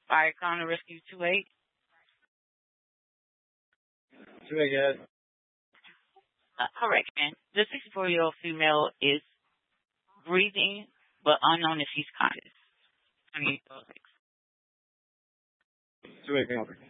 Fire Counter Rescue 28. 28, yes. Correction. The 64-year-old female is breathing, but unknown if she's conscious. 28. 28,